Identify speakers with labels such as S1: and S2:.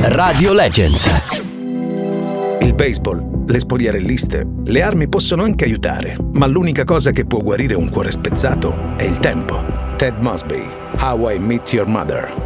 S1: Radio Legends.
S2: Il baseball, le spogliarelliste, le armi possono anche aiutare, ma l'unica cosa che può guarire un cuore spezzato è il tempo. Ted Mosby, How I Met Your Mother.